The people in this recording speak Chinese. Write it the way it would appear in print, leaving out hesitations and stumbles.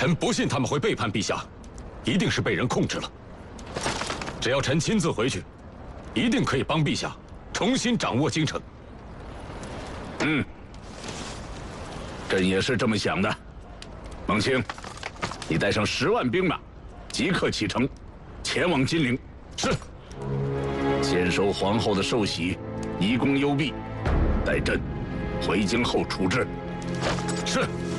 臣不信他们会背叛陛下，一定是被人控制了。只要臣亲自回去，一定可以帮陛下重新掌握京城。 朕也是这么想的。孟卿，你带上10万兵马，即刻启程，前往金陵。 是。 先收皇后的寿玺，以供幽闭，待朕回京后处置。 是。